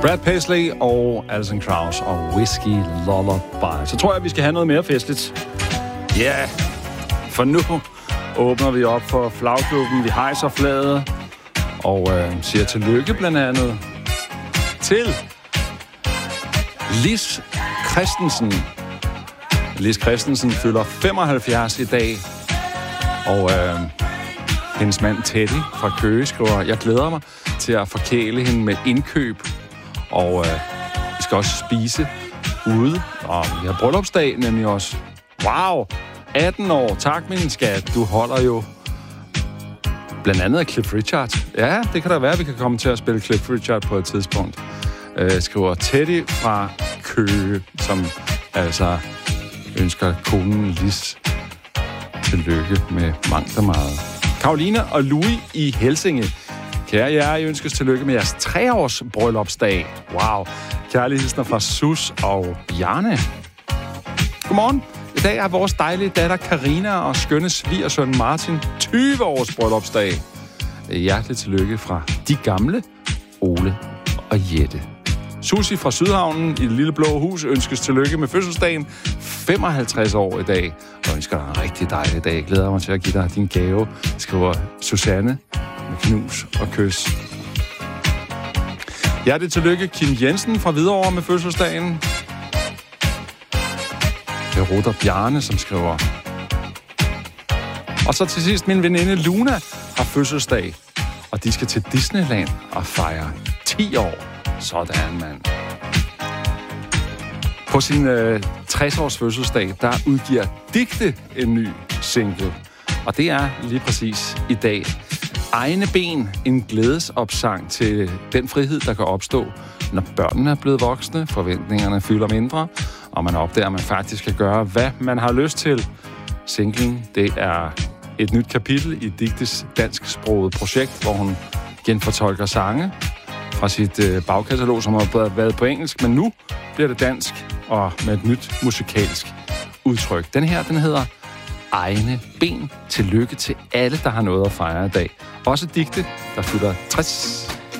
Brad Paisley og Alison Krauss og Whiskey Lullaby. Så tror jeg, vi skal have noget mere festligt. Ja, yeah. For nu åbner vi op for flagklubben. Vi hejser flaget og siger tillykke blandt andet til Lis Christensen. Lis Christensen fylder 75 i dag, og hendes mand Teddy fra Køge skriver, jeg glæder mig til at forkæle hende med indkøb, og vi skal også spise ude, og vi har bryllupsdag nemlig også. Wow, 18 år, tak min skat, du holder jo blandt andet af Cliff Richard. Ja, det kan da være, at vi kan komme til at spille Cliff Richard på et tidspunkt. Skriver Teddy fra Køge, som altså ønsker konen Lis tillykke med mangt og meget. Karoline og Louis i Helsinge. Kære jer, I ønskes tillykke med jeres 3-års bryllupsdag. Wow. Kærlighedsner fra Sus og Bjarne. Godmorgen. I dag er vores dejlige datter Karina og skønne svigersøn Martin 20-års bryllupsdag. Hjerteligt tillykke fra de gamle, Ole og Jette. Susi fra Sydhavnen i det lille blå hus ønskes tillykke med fødselsdagen. 55 år i dag. Og ønsker dig en rigtig dejlig dag. Jeg glæder mig til at give dig din gave, skriver Susanne med knus og kys. Hjerteligt tillykke Kim Jensen fra Hvidovre med fødselsdagen. Det er Rutter Bjarne, som skriver. Og så til sidst min veninde Luna har fødselsdag. Og de skal til Disneyland og fejre 10 år. Sådan, mand. På sin 60-års fødselsdag, der udgiver Digte en ny single. Og det er lige præcis i dag. Egne ben, en glædesopsang til den frihed, der kan opstå, når børnene er blevet voksne, forventningerne fylder mindre, og man opdager, at man faktisk kan gøre, hvad man har lyst til. Singlen, det er et nyt kapitel i Digtes dansksproget projekt, hvor hun genfortolker sange fra sit bagkatalog, som har været på engelsk, men nu bliver det dansk og med et nyt musikalsk udtryk. Den her, den hedder Egne ben. Tillykke til alle, der har noget at fejre i dag. Også Digte, der fylder 60.